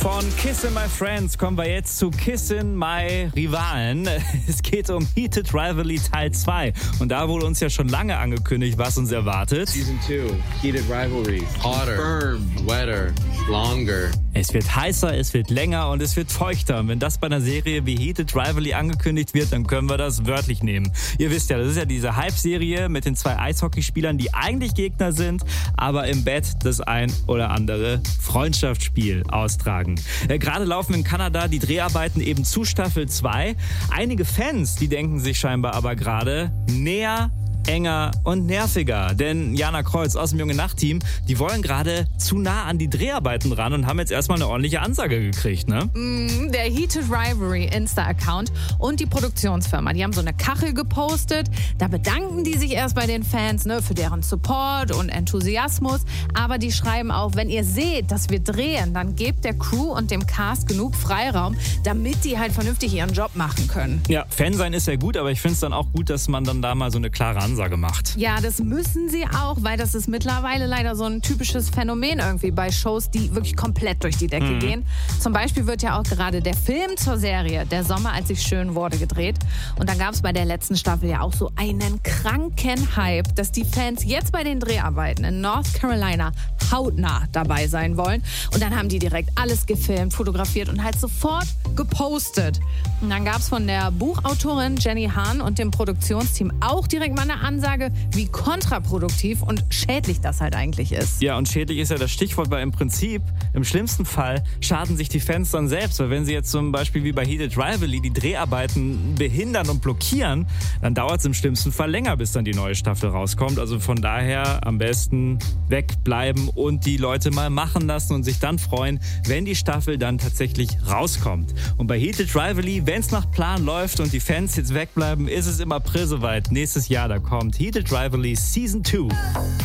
Von Kissin' My Friends kommen wir jetzt zu Kissin' My Rivalen. Es geht um Heated Rivalry Teil 2. Und da wurde uns ja schon lange angekündigt, was uns erwartet. Season 2, Heated Rivalry. Hotter, firm, wetter, longer. Es wird heißer, es wird länger und es wird feuchter. Und wenn das bei einer Serie wie Heated Rivalry angekündigt wird, dann können wir das wörtlich nehmen. Ihr wisst ja, das ist ja diese Hype-Serie mit den 2 Eishockeyspielern, die eigentlich Gegner sind, aber im Bett das ein oder andere Freundschaftsspiel austragen. Gerade laufen in Kanada die Dreharbeiten eben zu Staffel 2. Einige Fans, die denken sich scheinbar aber gerade näher, enger und nerviger. Denn Jana Kreuz aus dem Junge-Nacht-Team, die wollen gerade zu nah an die Dreharbeiten ran und haben jetzt erstmal eine ordentliche Ansage gekriegt, ne? Der Heated Rivalry Insta-Account und die Produktionsfirma, die haben so eine Kachel gepostet. Da bedanken die sich erst bei den Fans, ne, für deren Support und Enthusiasmus. Aber die schreiben auch, wenn ihr seht, dass wir drehen, dann gebt der Crew und dem Cast genug Freiraum, damit die halt vernünftig ihren Job machen können. Ja, Fan sein ist ja gut, aber ich finde es dann auch gut, dass man dann da mal so eine klare Ansage macht. Ja, das müssen sie auch, weil das ist mittlerweile leider so ein typisches Phänomen irgendwie bei Shows, die wirklich komplett durch die Decke gehen. Zum Beispiel wird ja auch gerade der Film zur Serie Der Sommer, als ich schön wurde, gedreht. Und dann gab es bei der letzten Staffel ja auch so einen kranken Hype, dass die Fans jetzt bei den Dreharbeiten in North Carolina hautnah dabei sein wollen. Und dann haben die direkt alles gefilmt, fotografiert und halt sofort gepostet. Und dann gab es von der Buchautorin Jenny Han und dem Produktionsteam auch direkt mal eine Ansage, wie kontraproduktiv und schädlich das halt eigentlich ist. Ja, und schädlich ist ja das Stichwort, weil im Prinzip, im schlimmsten Fall, schaden sich die Fans dann selbst. Weil wenn sie jetzt zum Beispiel wie bei Heated Rivalry die Dreharbeiten behindern und blockieren, dann dauert es im schlimmsten Fall länger, bis dann die neue Staffel rauskommt. Also von daher am besten wegbleiben und die Leute mal machen lassen und sich dann freuen, wenn die Staffel dann tatsächlich rauskommt. Und bei Heated Rivalry, wenn es nach Plan läuft und die Fans jetzt wegbleiben, ist es im April soweit. Nächstes Jahr, da kommt Heated Rivalry Season 2.